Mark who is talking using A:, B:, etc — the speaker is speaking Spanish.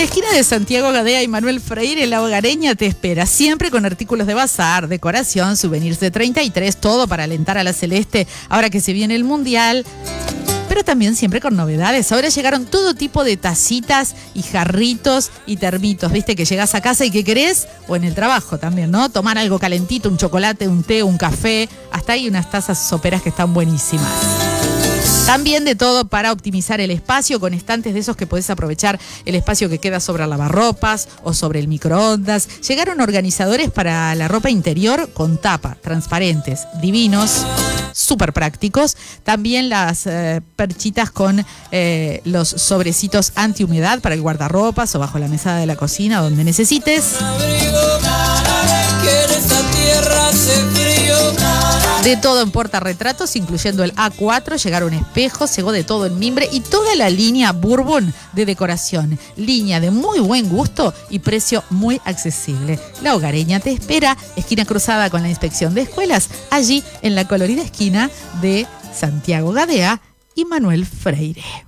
A: esquina de Santiago Gadea y Manuel Freire, La Hogareña te espera, siempre con artículos de bazar, decoración, souvenirs de 33, todo para alentar a la Celeste ahora que se viene el Mundial. Pero también siempre con novedades. Ahora llegaron todo tipo de tacitas y jarritos y termitos. ¿Viste? Que llegás a casa y ¿qué querés? O en el trabajo también, ¿no? Tomar algo calentito, un chocolate, un té, un café. Hasta hay unas tazas soperas que están buenísimas. También de todo para optimizar el espacio, con estantes de esos que podés aprovechar el espacio que queda sobre el lavarropas o sobre el microondas. Llegaron organizadores para la ropa interior con tapa, transparentes, divinos, súper prácticos. También las perchitas con los sobrecitos antihumedad para el guardarropas o bajo la mesada de la cocina, donde necesites. De todo en portarretratos, incluyendo el A4, llegaron espejos, llegó de todo en mimbre y toda la línea Bourbon de decoración. Línea de muy buen gusto y precio muy accesible. La Hogareña te espera, esquina cruzada con la inspección de escuelas, allí en la colorida esquina de Santiago Gadea y Manuel Freire.